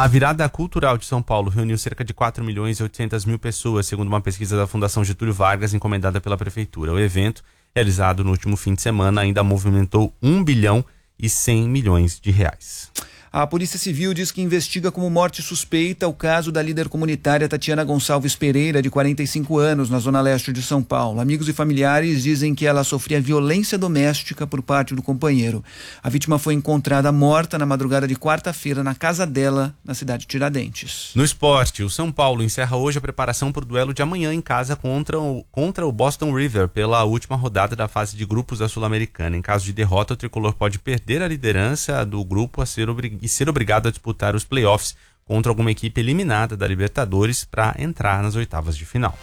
A virada cultural de São Paulo reuniu cerca de 4.800.000 pessoas, segundo uma pesquisa da Fundação Getúlio Vargas, encomendada pela Prefeitura. O evento, realizado no último fim de semana, ainda movimentou R$1 bilhão e 100 milhões de reais. A Polícia Civil diz que investiga como morte suspeita o caso da líder comunitária Tatiana Gonçalves Pereira, de 45 anos, na zona leste de São Paulo. Amigos e familiares dizem que ela sofria violência doméstica por parte do companheiro. A vítima foi encontrada morta na madrugada de quarta-feira na casa dela, na cidade de Tiradentes. No esporte, o São Paulo encerra hoje a preparação para o duelo de amanhã em casa contra o Boston River pela última rodada da fase de grupos da Sul-Americana. Em caso de derrota, o tricolor pode perder a liderança do grupo e ser obrigado a disputar os playoffs contra alguma equipe eliminada da Libertadores para entrar nas oitavas de final.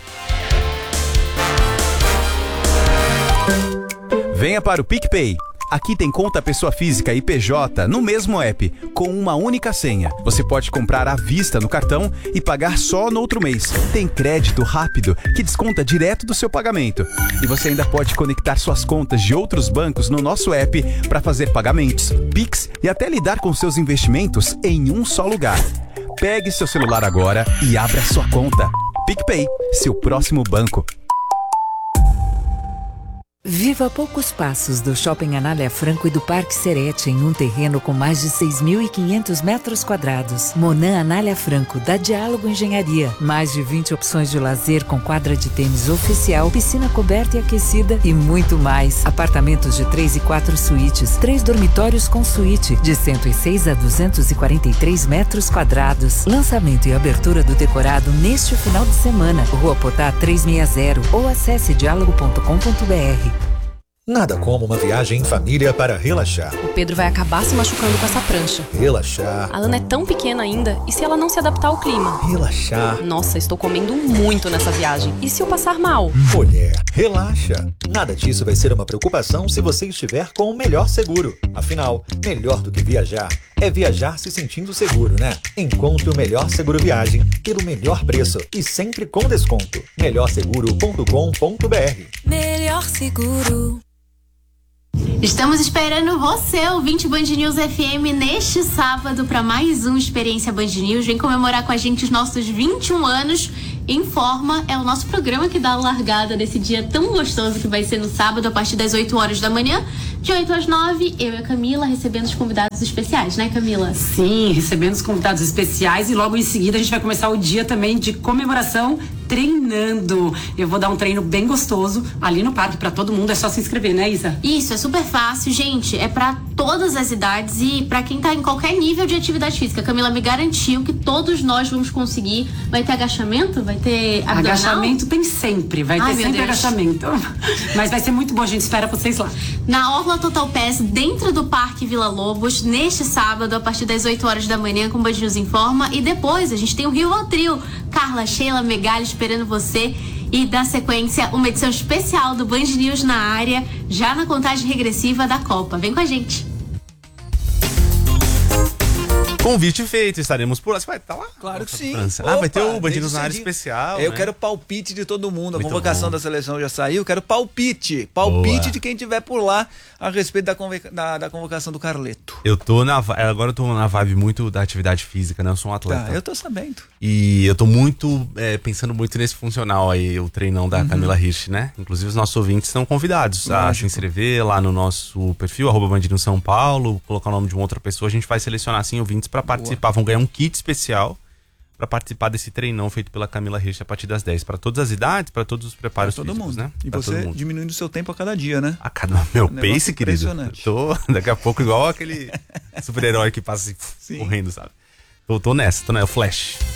Venha para o PicPay. Aqui tem conta pessoa física e PJ no mesmo app, com uma única senha. Você pode comprar à vista no cartão e pagar só no outro mês. Tem crédito rápido que desconta direto do seu pagamento. E você ainda pode conectar suas contas de outros bancos no nosso app para fazer pagamentos, Pix e até lidar com seus investimentos em um só lugar. Pegue seu celular agora e abra sua conta. PicPay, seu próximo banco. Viva a poucos passos do Shopping Anália Franco e do Parque Serete, em um terreno com mais de 6.500 metros quadrados. Monan Anália Franco, da Diálogo Engenharia. Mais de 20 opções de lazer com quadra de tênis oficial, piscina coberta e aquecida e muito mais. Apartamentos de 3 e 4 suítes, 3 dormitórios com suíte, de 106 a 243 metros quadrados. Lançamento e abertura do decorado neste final de semana. Rua Potá 360 ou acesse diálogo.com.br. Nada como uma viagem em família para relaxar. O Pedro vai acabar se machucando com essa prancha. Relaxar. A Ana é tão pequena ainda, e se ela não se adaptar ao clima? Relaxar. Nossa, estou comendo muito nessa viagem. E se eu passar mal? Mulher, relaxa. Nada disso vai ser uma preocupação se você estiver com o melhor seguro. Afinal, melhor do que viajar é viajar se sentindo seguro, né? Encontre o melhor seguro viagem pelo melhor preço e sempre com desconto. melhorseguro.com.br. Melhor seguro. Estamos esperando você, ouvinte Band News FM, neste sábado para mais uma Experiência Band News. Vem comemorar com a gente os nossos 21 anos. Informa é o nosso programa que dá a largada desse dia tão gostoso que vai ser no sábado, a partir das 8 horas da manhã. De 8 às 9, eu e a Camila recebendo os convidados especiais, né, Camila? Sim, recebendo os convidados especiais e logo em seguida a gente vai começar o dia também de comemoração treinando. Eu vou dar um treino bem gostoso ali no parque para todo mundo, é só se inscrever, né, Isa? Isso, é super fácil, gente, é para todas as idades e para quem tá em qualquer nível de atividade física. A Camila me garantiu que todos nós vamos conseguir. Vai ter agachamento? Vai ter abdominal? Agachamento tem sempre, vai ter sempre agachamento. Mas vai ser muito bom, a gente espera vocês lá. Na Orla Total Pass, dentro do Parque Vila Lobos, neste sábado, a partir das 8 horas da manhã, com o Band News Informa. E depois a gente tem o Rivotril, Carla, Sheila, Megali esperando você. E da sequência, uma edição especial do Band News na área, já na contagem regressiva da Copa. Vem com a gente. Convite feito, estaremos por lá. Você vai estar lá? Claro que sim. Opa, vai ter o Band News na área especial. Eu né? quero palpite de todo mundo. A Muito convocação bom. da seleção já saiu. Eu quero palpite. Palpite Boa. de quem tiver por lá a respeito da convocação do Carleto. Agora eu tô na vibe muito da atividade física, né? Eu sou um atleta. Tá, eu tô sabendo. E eu tô muito pensando muito nesse funcional aí, o treinão da Camila Hirsch, né? Inclusive os nossos ouvintes estão convidados a se inscrever lá no nosso perfil, @BandNews São Paulo, colocar o nome de uma outra pessoa. A gente vai selecionar assim ouvintes para participar. Vão ganhar um kit especial para participar desse treinão feito pela Camila Hirsch a partir das 10. Para todas as idades, para todos os preparos pra todo físicos, mundo. né? E pra você diminuindo o seu tempo a cada dia, né? A cada meu pace, querido. Impressionante. Tô daqui a pouco igual aquele super-herói que passa assim, correndo, sabe? Tô nessa, o Flash.